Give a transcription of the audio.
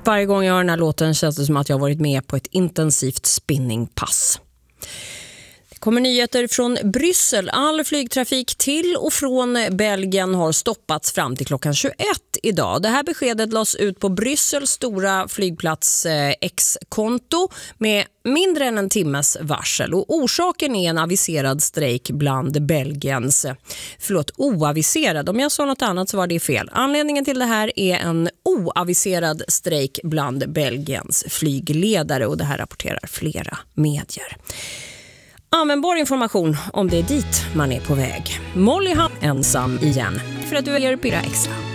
Varje gång jag hör den här låten känns det som att jag har varit med på ett intensivt spinningpass. Det kommer nyheter från Bryssel. All flygtrafik till och från Belgien har stoppats fram till klockan 21 idag. Det här beskedet lades ut på Bryssels stora flygplats X-konto med mindre än en timmes varsel. Och orsaken är en aviserad strejk bland Belgiens... oaviserad. Om jag sa något annat så var det fel. Anledningen till det här är en oaviserad strejk bland Belgiens flygledare, och det här rapporterar flera medier. Användbar information om det är dit man är på väg. Molly har ensam igen för att du är Pyra Extra.